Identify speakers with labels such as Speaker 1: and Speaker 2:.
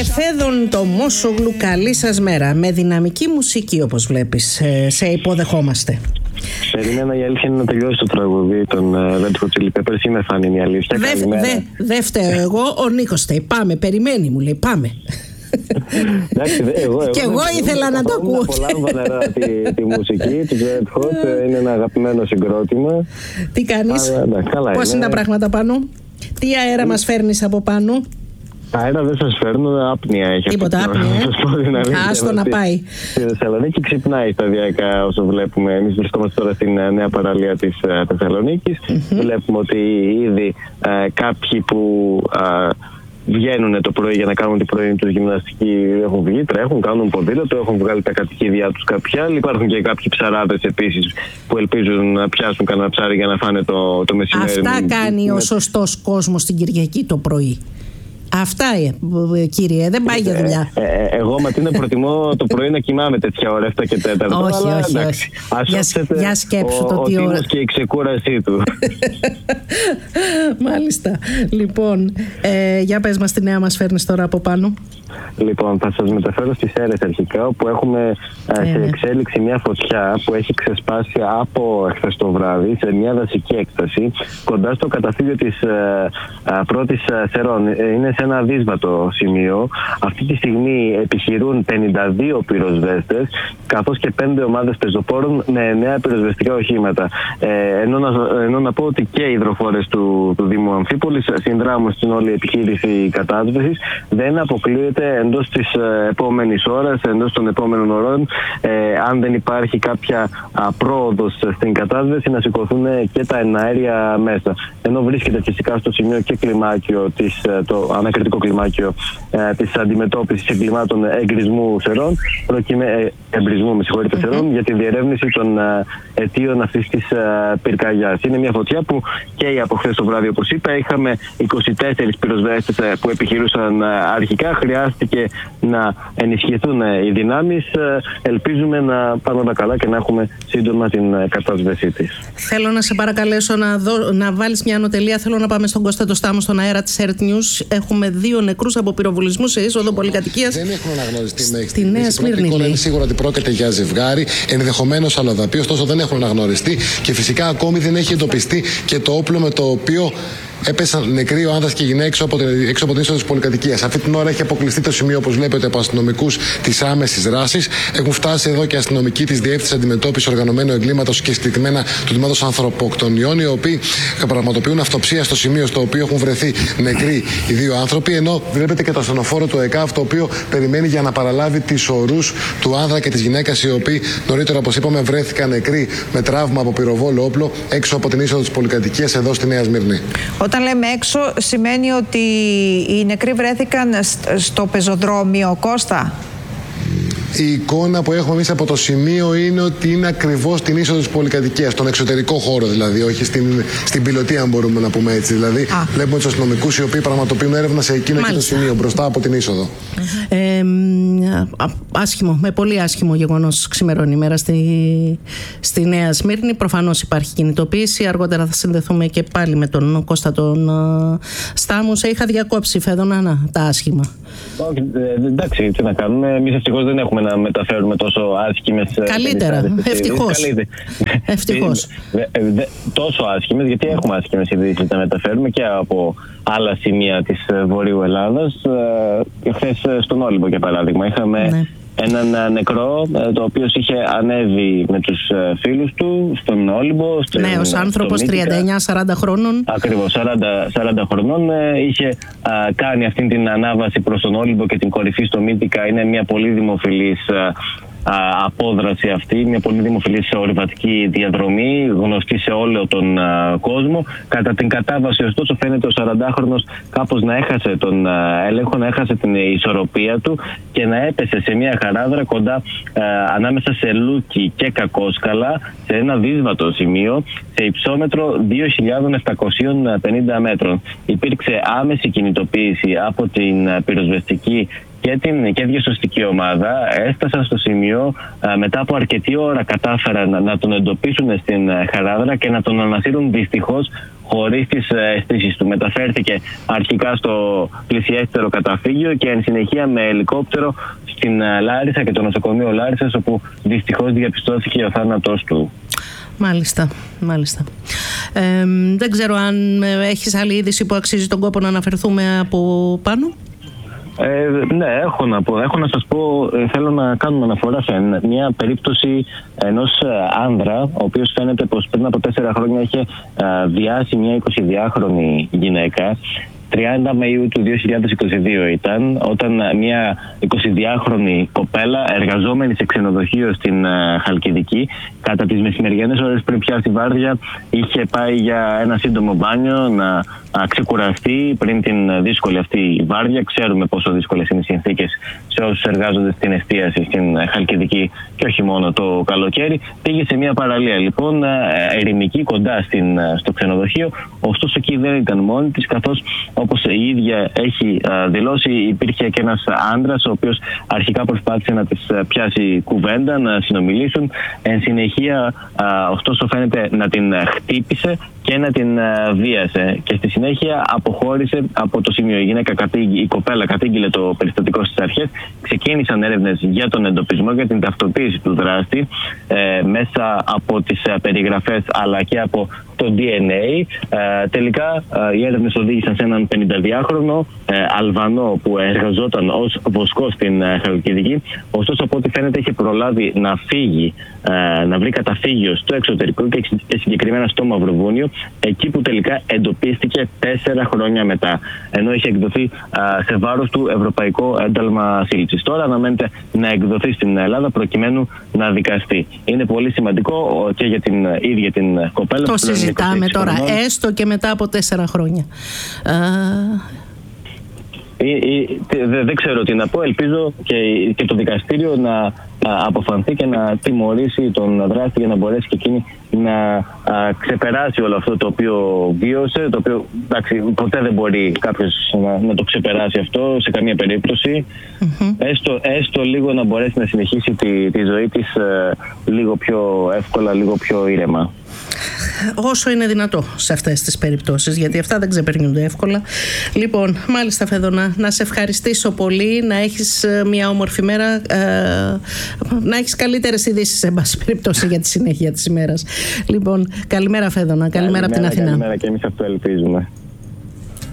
Speaker 1: Φέδων Τομόσογλου, καλή σας μέρα. Με δυναμική μουσική, όπως βλέπεις, σε υποδεχόμαστε.
Speaker 2: Περίμενα, η αλήθεια είναι να τελειώσει το τραγούδι των Red Hot Chili Peppers. Είμαι φαν, είναι η αλήθεια.
Speaker 1: Δεν φταίω εγώ, ο Νίκος φταίει. Πάμε, περιμένει, μου λέει, πάμε.
Speaker 2: Και
Speaker 1: εγώ ήθελα να το ακούω.
Speaker 2: Απολάμβανα τη μουσική του Red Hot, είναι ένα αγαπημένο συγκρότημα.
Speaker 1: Τι κάνεις, πώς είναι τα πράγματα πάνω? Τι αέρα μας φέρνεις από πάνω?
Speaker 2: Αέρα δεν σας φέρνω, άπνοια έχει.
Speaker 1: Τίποτα, άπνοια. Άστο να πάει.
Speaker 2: Στη Θεσσαλονίκη ξυπνάει σταδιακά όσο βλέπουμε. Εμείς βρισκόμαστε τώρα στην νέα παραλία της Θεσσαλονίκης. Βλέπουμε ότι ήδη κάποιοι που βγαίνουν το πρωί για να κάνουν την πρωινή τους γυμναστική έχουν βγει, τρέχουν, κάνουν ποδήλατο, έχουν βγάλει τα κατοικίδια τους κάποιοι άλλοι. Υπάρχουν και κάποιοι ψαράδες επίσης που ελπίζουν να πιάσουν κανένα ψάρι για να φάνε το μεσημέρι.
Speaker 1: Αυτά κάνει ο σωστός κόσμος την Κυριακή το πρωί. Αυτά, κύριε, δεν πάει για δουλειά.
Speaker 2: Εγώ Ματίνα προτιμώ το πρωί να κοιμάμαι τέτοια ώρα, 7 και 4.
Speaker 1: Όχι. Για σκέψου το τι ώρα.
Speaker 2: Και η ξεκούρασή του.
Speaker 1: Μάλιστα. Λοιπόν, για πες μας, τη νέα μας φέρνεις τώρα από πάνω.
Speaker 2: Λοιπόν, θα σας μεταφέρω στις Σέρρες αρχικά, όπου έχουμε σε εξέλιξη μια φωτιά που έχει ξεσπάσει από εχθές το βράδυ σε μια δασική έκταση κοντά στο καταφύγιο της πρώτης Σερών. Είναι σε ένα αδύσβατο σημείο. Αυτή τη στιγμή επιχειρούν 52 πυροσβέστες, καθώς και 5 ομάδες πεζοπόρων με 9 πυροσβεστικά οχήματα. Ενώ να πω ότι και οι υδροφόρες του Δήμου Αμφίπολης συνδράμουν στην όλη επιχείρηση κατάσβεσης. Δεν αποκλείεται εντός της επόμενης ώρας, εντός των επόμενων ωρών, αν δεν υπάρχει κάποια πρόοδος στην κατάσβεση, να σηκωθούν και τα εναέρια μέσα. Ενώ βρίσκεται φυσικά στο σημείο και κλιμάκιο, το ανακριτικό κλιμάκιο της αντιμετώπισης εγκλημάτων εμπρισμού σερών, για τη διερεύνηση των αιτίων αυτής της πυρκαγιάς. Είναι μια φωτιά που καίει από χθες το βράδυ, όπως είπα. Είχαμε 24 πυροσβέστες που επιχειρούσαν αρχικά. Χρειάστηκε να ενισχυθούν οι δυνάμεις. Ελπίζουμε να πάμε όλα καλά και να έχουμε σύντομα την κατάσβεσή της.
Speaker 1: Θέλω να σε παρακαλέσω να βάλεις μια ανωτελεία. Θέλω να πάμε στον Κώστα το Στάμο, στον αέρα της Earth News. Έχουμε 2 νεκρούς από πυροβολισμού σε είσοδο πολυκατοικίας.
Speaker 3: Δεν έχουν αναγνωριστεί
Speaker 1: στη Νέα Σμύρνη.
Speaker 3: Είναι σίγουρο ότι πρόκειται για ζευγάρι, ενδεχομένως αλλοδαπή, ωστόσο δεν έχουν αναγνωριστεί και φυσικά ακόμη δεν έχει εντοπιστεί και το όπλο με το οποίο έπεσαν νεκροί ο άνδρας και η γυναίκα έξω από την είσοδο της πολυκατοικίας. Αυτή την ώρα έχει αποκλειστεί το σημείο, όπως βλέπετε, από αστυνομικούς της άμεσης δράσης. Έχουν φτάσει εδώ και αστυνομικοί της Διεύθυνσης Αντιμετώπισης Οργανωμένου Εγκλήματος και συγκεκριμένα του Τμήματος Ανθρωποκτονιών, οι οποίοι πραγματοποιούν αυτοψία στο σημείο στο οποίο έχουν βρεθεί νεκροί οι 2 άνθρωποι. Ενώ βλέπετε και το ασθενοφόρο του ΕΚΑΒ, το οποίο περιμένει για να παραλάβει τις ορούς του άνδρα και της γυναίκας, οι οποίοι νωρίτερα, όπως είπαμε, βρέθηκαν νεκροί με τραύμα από πυροβόλο όπλο έξω από την είσοδο της πολυκατοικίας εδώ στη Νέα Σμύρνη.
Speaker 4: Όταν λέμε έξω, σημαίνει ότι οι νεκροί βρέθηκαν στο πεζοδρόμιο, Κώστα.
Speaker 3: Η εικόνα που έχουμε εμείς από το σημείο είναι ότι είναι ακριβώς στην είσοδο της πολυκατοικίας, στον εξωτερικό χώρο δηλαδή, όχι στην πιλωτή, αν μπορούμε να πούμε έτσι. Δηλαδή, βλέπουμε τους αστυνομικούς οι οποίοι πραγματοποιούν έρευνα σε εκείνο και το σημείο, μπροστά από την είσοδο.
Speaker 1: Άσχημο, με πολύ άσχημο γεγονός ξημερώνει η μέρα στη Νέα Σμύρνη. Προφανώς υπάρχει κινητοποίηση. Αργότερα θα συνδεθούμε και πάλι με τον Κώστα τον Στάμου. Σε είχα διακόψει, Φέδωνα, τα άσχημα.
Speaker 2: Εντάξει, τι να κάνουμε. Εμείς ευτυχώς δεν έχουμε να μεταφέρουμε τόσο άσχημες.
Speaker 1: Καλύτερα, ευτυχώς.
Speaker 2: Τόσο άσχημες, γιατί έχουμε άσχημες ειδήσεις να μεταφέρουμε και από άλλα σημεία της Βορείου Ελλάδας. Χθες στον Όλυμπο, για παράδειγμα, είχαμε έναν νεκρό, το οποίος είχε ανέβει με τους φίλους του στον Όλυμπο.
Speaker 1: Νέος άνθρωπος, 39-40 χρόνων.
Speaker 2: Ακριβώς, 40 χρονών. Είχε κάνει αυτή την ανάβαση προς τον Όλυμπο και την κορυφή στο Μύτικα. Είναι μια πολύ δημοφιλής απόδραση αυτή, μια πολύ δημοφιλής ορειβατική διαδρομή, γνωστή σε όλο τον κόσμο. Κατά την κατάβαση, ωστόσο, φαίνεται ο 40χρονος κάπως να έχασε τον έλεγχο, να έχασε την ισορροπία του και να έπεσε σε μια χαράδρα κοντά ανάμεσα σε Λούκι και Κακόσκαλα, σε ένα δύσβατο σημείο, σε υψόμετρο 2.750 μέτρων. Υπήρξε άμεση κινητοποίηση από την πυροσβεστική και διασωστική ομάδα έφτασαν στο σημείο, μετά από αρκετή ώρα κατάφεραν να τον εντοπίσουν στην Χαράδρα και να τον ανασύρουν δυστυχώς χωρίς τις αισθήσεις του. Μεταφέρθηκε αρχικά στο πλησιέστερο καταφύγιο και εν συνεχεία με ελικόπτερο στην Λάρισα και το νοσοκομείο Λάρισσας, όπου δυστυχώς διαπιστώθηκε ο θάνατός του.
Speaker 1: Μάλιστα. Δεν ξέρω αν έχεις άλλη είδηση που αξίζει τον κόπο να αναφερθούμε από πάνω.
Speaker 2: Ναι, έχω να σας πω, θέλω να κάνουμε αναφορά σε μια περίπτωση ενός άνδρα, ο οποίος φαίνεται πως πριν από 4 χρόνια είχε βιάσει μια 22χρονη γυναίκα. 30 Μαΐου του 2022 ήταν, όταν μια 22χρονη κοπέλα εργαζόμενη σε ξενοδοχείο στην Χαλκιδική, κατά τις μεσημεριανές ώρες πριν πιάσει βάρδια, είχε πάει για ένα σύντομο μπάνιο να ξεκουραστεί πριν την δύσκολη αυτή βάρδια. Ξέρουμε πόσο δύσκολες είναι οι συνθήκες σε όσους εργάζονται στην εστίαση στην Χαλκιδική και όχι μόνο το καλοκαίρι. Πήγε σε μια παραλία λοιπόν ερημική κοντά στο ξενοδοχείο, ωστόσο εκεί δεν ήταν μόνη της, καθώς όπως η ίδια έχει δηλώσει, υπήρχε και ένας άντρας ο οποίος αρχικά προσπάθησε να της πιάσει κουβέντα, να συνομιλήσουν. Εν συνεχεία ωστόσο φαίνεται να την χτύπησε και να την βίασε και στη συνέχεια αποχώρησε από το σημείο. Η κοπέλα κατήγγειλε το περιστατικό στις αρχές. Ξεκίνησαν έρευνες για τον εντοπισμό, για την ταυτοποίηση του δράστη μέσα από τις περιγραφές αλλά και από το DNA. Τελικά οι έρευνες οδήγησαν σε έναν 52χρονο Αλβανό που εργαζόταν ως βοσκός στην Χαλκιδική. Ωστόσο, από ό,τι φαίνεται, είχε προλάβει να φύγει, να βρει καταφύγιο στο εξωτερικό και συγκεκριμένα στο Μαυροβούνιο, εκεί που τελικά εντοπίστηκε 4 χρόνια μετά, ενώ είχε εκδοθεί σε βάρος του ευρωπαϊκό ένταλμα σύλληψης. Τώρα αναμένεται να εκδοθεί στην Ελλάδα προκειμένου να δικαστεί. Είναι πολύ σημαντικό και για την ίδια την κοπέλα.
Speaker 1: Το συζητάμε τώρα, έστω και μετά από 4 χρόνια.
Speaker 2: Δεν ξέρω τι να πω. Ελπίζω και το δικαστήριο να αποφανθεί και να τιμωρήσει τον δράστη για να μπορέσει και εκείνη να ξεπεράσει όλο αυτό το οποίο βίωσε, το οποίο εντάξει, ποτέ δεν μπορεί κάποιος να το ξεπεράσει αυτό σε καμία περίπτωση. Έστω λίγο να μπορέσει να συνεχίσει τη ζωή της λίγο πιο εύκολα, λίγο πιο ήρεμα.
Speaker 1: Όσο είναι δυνατό σε αυτές τις περιπτώσεις, γιατί αυτά δεν ξεπερνιούνται εύκολα. Λοιπόν, μάλιστα Φέδωνα, να σε ευχαριστήσω πολύ, να έχεις μια όμορφη μέρα, να έχεις καλύτερες ειδήσεις σε πάση περιπτώσει για τη συνέχεια της ημέρας. Λοιπόν, καλημέρα Φέδωνα, καλημέρα από την Αθηνά.
Speaker 2: Καλημέρα και εμείς αυτό ελπίζουμε.